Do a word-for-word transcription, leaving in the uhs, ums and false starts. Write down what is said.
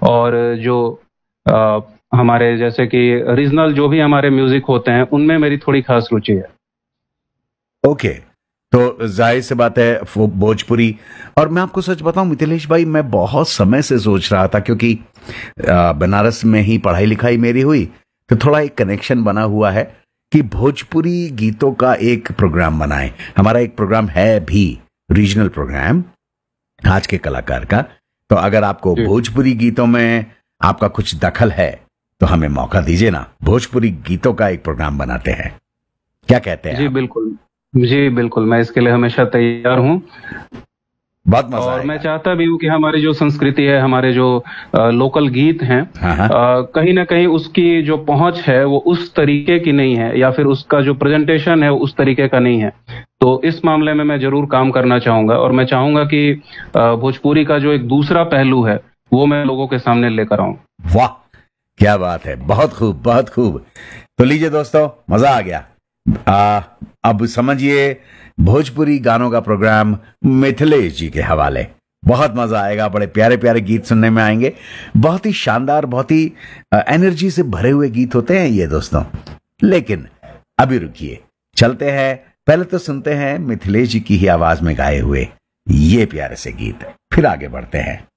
और जो आ, हमारे जैसे कि रीजनल जो भी हमारे म्यूजिक होते हैं उनमें मेरी थोड़ी खास रुचि है। ओके, तो जाहिर सी बात है वो भोजपुरी। और मैं आपको सच बताऊं मिथिलेश भाई, मैं बहुत समय से सोच रहा था, क्योंकि आ, बनारस में ही पढ़ाई लिखाई मेरी हुई, तो थोड़ा एक कनेक्शन बना हुआ है कि भोजपुरी गीतों का एक प्रोग्राम बनाएं। हमारा एक प्रोग्राम है भी, रीजनल प्रोग्राम आज के कलाकार का। तो अगर आपको जी भोजपुरी गीतों में आपका कुछ दखल है तो हमें मौका दीजिए ना, भोजपुरी गीतों का एक प्रोग्राम बनाते हैं। क्या कहते हैं जी आप? बिल्कुल। जी बिल्कुल, मैं इसके लिए हमेशा तैयार हूँ। बहुत मजा और मैं आएगा। चाहता भी हूँ कि हमारी जो संस्कृति है, हमारे जो अ, लोकल गीत हैं, हाँ हाँ। अ, कहीं ना कहीं उसकी जो पहुंच है वो उस तरीके की नहीं है, या फिर उसका जो प्रेजेंटेशन है वो उस तरीके का नहीं है। तो इस मामले में मैं जरूर काम करना चाहूंगा, और मैं चाहूंगा कि अ, भोजपुरी का जो एक दूसरा पहलू है वो मैं लोगों के सामने लेकर आऊं। वाह, क्या बात है, बहुत खूब बहुत खूब। तो लीजिए दोस्तों, मजा आ गया। आ, अब समझिए भोजपुरी गानों का प्रोग्राम मिथिलेश जी के हवाले। बहुत मजा आएगा, बड़े प्यारे प्यारे गीत सुनने में आएंगे। बहुत ही शानदार, बहुत ही अ, एनर्जी से भरे हुए गीत होते हैं ये दोस्तों। लेकिन अभी रुकिए, चलते हैं, पहले तो सुनते हैं मिथिलेश जी की ही आवाज में गाए हुए ये प्यारे से गीत, फिर आगे बढ़ते हैं।